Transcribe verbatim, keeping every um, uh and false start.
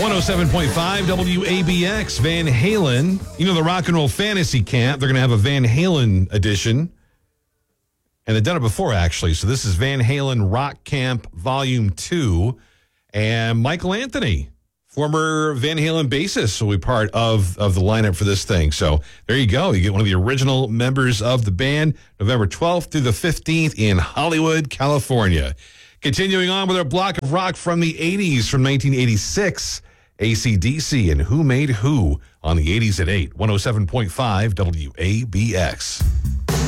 one oh seven point five W A B X, Van Halen. You know, the Rock and Roll Fantasy Camp, they're going to have a Van Halen edition. And they've done it before, actually. So this is Van Halen Rock Camp Volume two. And Michael Anthony, former Van Halen bassist, will be part of, of the lineup for this thing. So there you go. You get one of the original members of the band, November twelfth through the fifteenth in Hollywood, California. Continuing on with our block of rock from the eighties, from nineteen eighty-six, A C D C and Who Made Who on the eighties at eight, one oh seven point five W A B X.